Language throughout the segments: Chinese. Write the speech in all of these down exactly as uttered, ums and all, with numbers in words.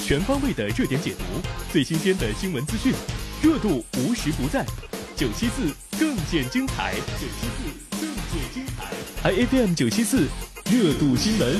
全方位的热点解读，最新鲜的新闻资讯，热度无时不在。九七四更见精彩，九七四更见精彩。I F M 九七四热度新闻，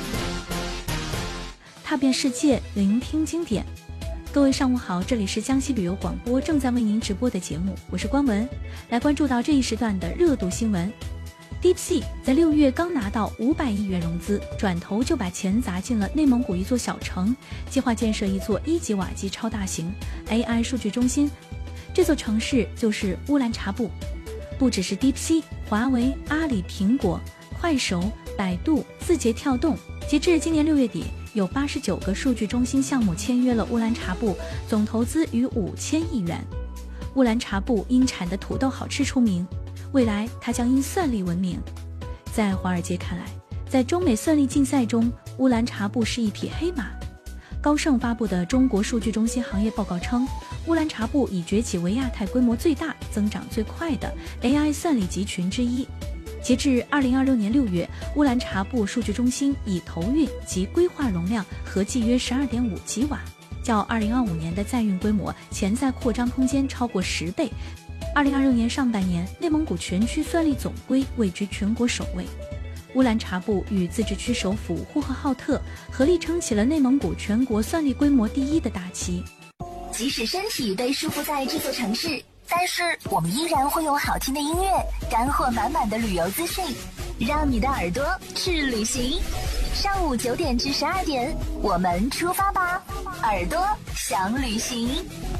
踏遍世界，聆听经典。各位上午好，这里是江西旅游广播正在为您直播的节目，我是关文，来关注到这一时段的热度新闻。DeepSeek 在六月刚拿到五百亿元融资，转头就把钱砸进了内蒙古一座小城，计划建设一座一级瓦基超大型 A I 数据中心。这座城市就是乌兰察布。不只是 DeepSeek， 华为、阿里、苹果、快手、百度、字节跳动，截至今年六月底，有八十九个数据中心项目签约了乌兰察布，总投资逾五千亿元。乌兰察布因产的土豆好吃出名，未来它将因算力闻名。在华尔街看来，在中美算力竞赛中，乌兰察布是一匹黑马。高盛发布的中国数据中心行业报告称，乌兰察布已崛起为亚太规模最大、增长最快的 A I 算力集群之一。截至二零二六年六月，乌兰察布数据中心已投运及规划容量合计约 十二点五吉瓦，较二零二五年的在运规模潜在扩张空间超过十倍。二零二六年上半年，内蒙古全区算力总规位居全国首位。乌兰察布与自治区首府呼和浩特合力撑起了内蒙古全国算力规模第一的大旗。 即使身体被束缚在这座城市，但是我们依然会有好听的音乐，干货满满的旅游资讯，让你的耳朵去旅行。上午九点至十二点，我们出发吧，耳朵想旅行。